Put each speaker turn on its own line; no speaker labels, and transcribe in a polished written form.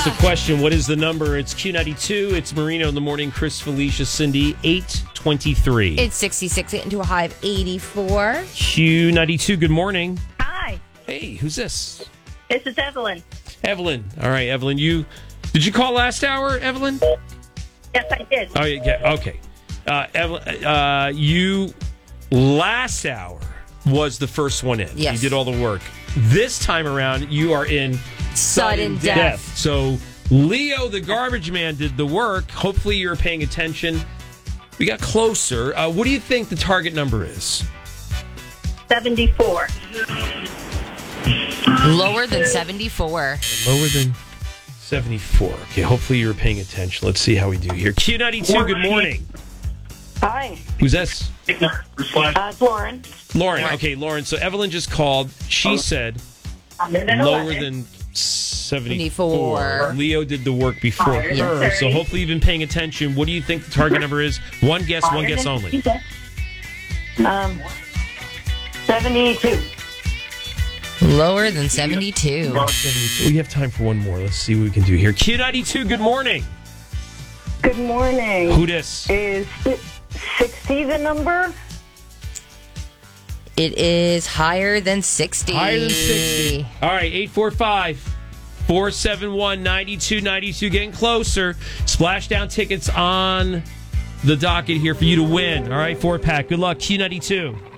That's the question. What is the number? It's Q92. It's Marino in the morning. Chris, Felicia, Cindy. 8:23.
It's 66 into a high of 84.
Q92. Good morning.
Hi,
Hey, who's this?
this is Evelyn.
Evelyn. All right, Evelyn. Did you call last hour, Evelyn?
Yes, I did.
Oh, yeah. Okay. Evelyn, you last hour was the first one in.
Yes.
You did all the work. This time around, you are in
Sudden death.
So Leo, the garbage man, did the work. Hopefully, you're paying attention. We got closer. What do you think the target number is?
74.
Lower than 74.
Lower than 74. Okay, hopefully you're paying attention. Let's see how we do here. Q92, good morning.
Hi,
Who's this?
it's Lauren.
Lauren. Okay, Lauren. So Evelyn just called. She said lower than 74. Leo did the work before her. So hopefully you've been paying attention. What do you think the target number is? One guess only.
72.
Lower than 72.
We have time for one more. Let's see what we can do here. Q92, good morning.
Good morning.
Who dis?
Is 60 the number?
It is higher than 60.
Higher than 60. All right, 845-471-9292. Getting closer. Splashdown tickets on the docket here for you to win. All right, 4-pack. Good luck. Q92.